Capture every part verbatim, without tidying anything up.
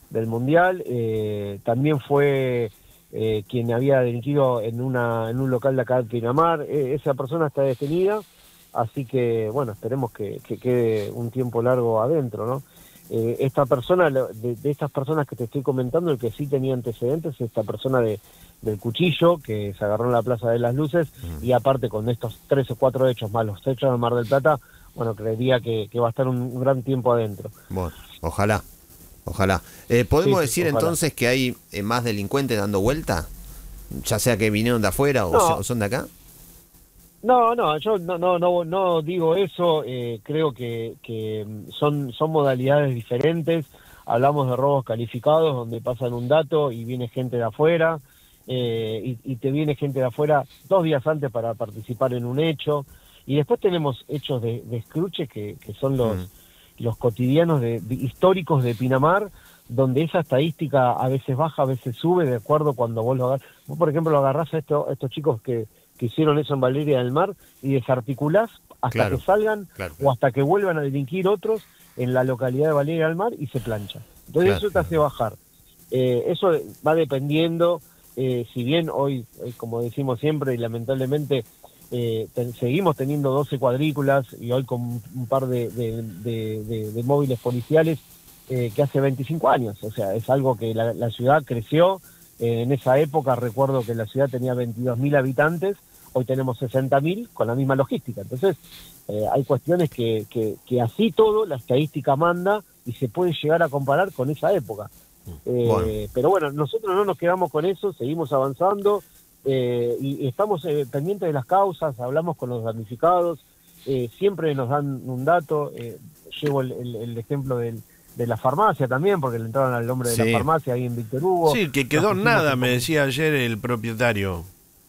del Mundial, eh, también fue eh, quien había delinquido en, una, en un local de acá de Pinamar. Eh, esa persona está detenida, así que, bueno, esperemos que, que quede un tiempo largo adentro, ¿no? Eh, esta persona, de, de estas personas que te estoy comentando, el que sí tenía antecedentes es esta persona de, del cuchillo, que se agarró en la Plaza de las Luces, mm. y aparte con estos tres o cuatro hechos más los hechos de Mar del Plata, bueno, creería que, que va a estar un, un gran tiempo adentro. Bueno, ojalá, ojalá. Eh, ¿Podemos sí, decir ojalá. entonces que hay eh, más delincuentes dando vuelta? Ya sea que vinieron de afuera o, no. se, o son de acá. No, no, yo no no no, no digo eso, eh, creo que, que son, son modalidades diferentes. Hablamos de robos calificados, donde pasan un dato y viene gente de afuera, eh, y, y te viene gente de afuera dos días antes para participar en un hecho, y después tenemos hechos de, de escruche que, que son los, mm. los cotidianos de, de, históricos de Pinamar, donde esa estadística a veces baja, a veces sube, de acuerdo cuando vos lo agarrás. Vos, por ejemplo, lo agarrás a, esto, a estos chicos que... que hicieron eso en Valeria del Mar, y desarticulás hasta claro, que salgan, claro, claro. o hasta que vuelvan a delinquir otros en la localidad de Valeria del Mar, y se plancha. Entonces claro, eso te hace bajar. Eh, eso va dependiendo, eh, si bien hoy, eh, como decimos siempre, y lamentablemente eh, ten, seguimos teniendo doce cuadrículas, y hoy con un par de, de, de, de, de móviles policiales, eh, que hace veinticinco años. O sea, es algo que la, la ciudad creció. Eh, en esa época recuerdo que la ciudad tenía veintidós mil habitantes, hoy tenemos sesenta mil con la misma logística. Entonces, eh, hay cuestiones que, que, que así todo, la estadística manda, y se puede llegar a comparar con esa época. Eh, bueno. Pero bueno, nosotros no nos quedamos con eso, seguimos avanzando, eh, y, y estamos eh, pendientes de las causas, hablamos con los damnificados, eh, siempre nos dan un dato. eh, llevo el, el, el ejemplo del de la farmacia también, porque le entraron al nombre de sí. la farmacia ahí en Víctor Hugo. Sí, que quedó nada, me decía ayer el propietario.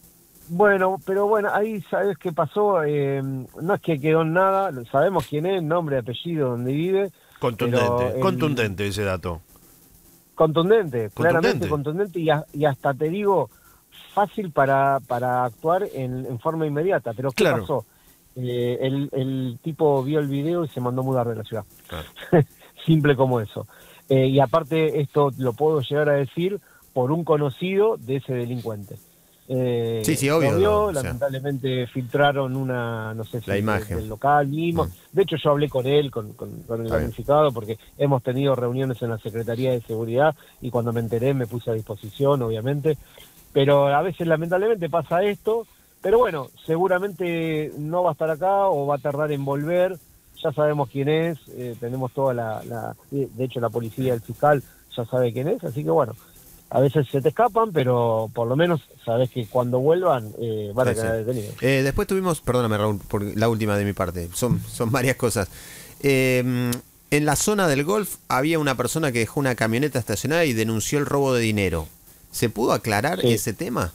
Bueno, pero bueno, ahí sabes qué pasó, eh, no es que quedó en nada, sabemos quién es, nombre, apellido, dónde vive. Contundente, el, contundente ese dato. Contundente, claramente contundente, y, a, y hasta te digo, fácil para, para actuar en, en forma inmediata. Pero ¿qué claro. pasó? Eh, el, el tipo vio el video y se mandó mudar de la ciudad. Claro. Simple como eso. Eh, y aparte, esto lo puedo llegar a decir por un conocido de ese delincuente. Eh, sí, sí, obvio. Lo vio, no, o lamentablemente sea, filtraron una, no sé si la imagen del local mismo. Mm. De hecho, yo hablé con él, con, con, con el damnificado, porque hemos tenido reuniones en la Secretaría de Seguridad, y cuando me enteré me puse a disposición, obviamente. Pero a veces, lamentablemente, pasa esto. Pero bueno, seguramente no va a estar acá o va a tardar en volver. Ya sabemos quién es, eh, tenemos toda la, la... De hecho, la policía, el fiscal, ya sabe quién es, así que bueno, a veces se te escapan, pero por lo menos sabes que cuando vuelvan eh, van sí, a quedar sí. detenidos. Eh, después tuvimos, perdóname Raúl, por la última de mi parte, son, son varias cosas. Eh, en la zona del Golf había una persona que dejó una camioneta estacionada y denunció el robo de dinero. ¿Se pudo aclarar sí. ese tema?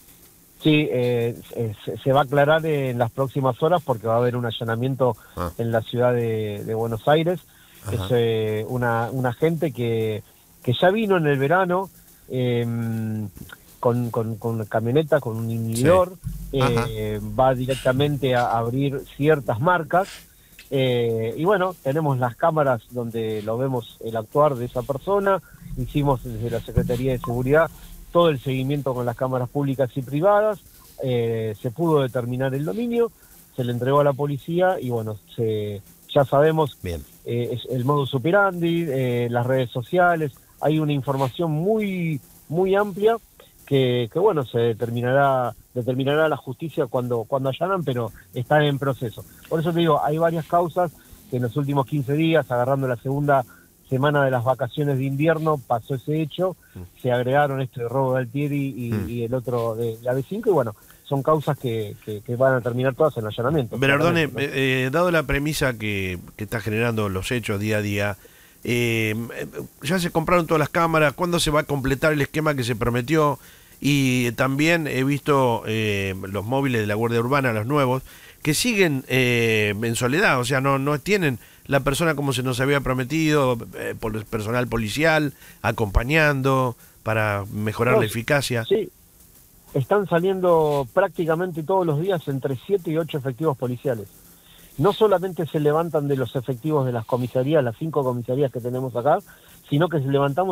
Sí, eh, se, se va a aclarar en las próximas horas, porque va a haber un allanamiento ah. en la ciudad de, de Buenos Aires. Ajá. Es eh, una, una gente que, que ya vino en el verano eh, con, con, con camioneta, con un inhibidor, sí. eh, va directamente a abrir ciertas marcas, eh, y bueno, tenemos las cámaras donde lo vemos el actuar de esa persona. Hicimos desde la Secretaría de Seguridad todo el seguimiento con las cámaras públicas y privadas, eh, se pudo determinar el dominio, se le entregó a la policía, y bueno, se, ya sabemos Bien. Eh, es el modus operandi, eh, las redes sociales, hay una información muy muy amplia que, que bueno, se determinará determinará la justicia cuando, cuando allanan, pero está en proceso. Por eso te digo, hay varias causas que en los últimos quince días, agarrando la segunda semana de las vacaciones de invierno, pasó ese hecho, mm. se agregaron este de robo de Altieri y, mm. y el otro de la B cinco, y bueno, son causas que, que, que van a terminar todas en allanamiento. Bernardone, ¿no? eh, dado la premisa que, que está generando los hechos día a día, eh, ya se compraron todas las cámaras, ¿cuándo se va a completar el esquema que se prometió? Y también he visto eh, los móviles de la Guardia Urbana, los nuevos, que siguen eh, en soledad, o sea, no, no tienen la persona como se nos había prometido, eh, por el personal policial, acompañando para mejorar no, la eficacia. Sí, están saliendo prácticamente todos los días entre siete y ocho efectivos policiales. No solamente se levantan de los efectivos de las comisarías, las cinco comisarías que tenemos acá, sino que se levantamos